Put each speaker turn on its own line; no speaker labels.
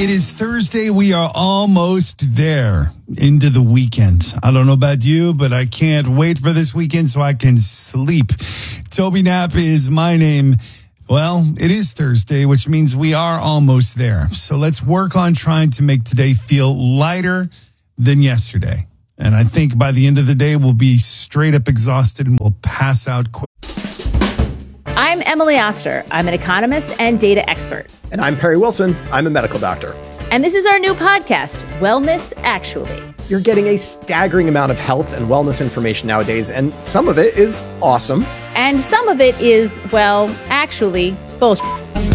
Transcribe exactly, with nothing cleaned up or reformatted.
It is Thursday. We are almost there into the weekend. I don't know about you, but I can't wait for this weekend so I can sleep. Toby Knapp is my name. Well, it is Thursday, which means we are almost there. So let's work on trying to make today feel lighter than yesterday. And I think by the end of the day, we'll be straight up exhausted and we'll pass out quick.
I'm Emily Oster. I'm an economist and data expert.
And I'm Perry Wilson. I'm a medical doctor.
And this is our new podcast, Wellness Actually.
You're getting a staggering amount of health and wellness information nowadays, and some of it is awesome.
And some of it is, well, actually, bullshit.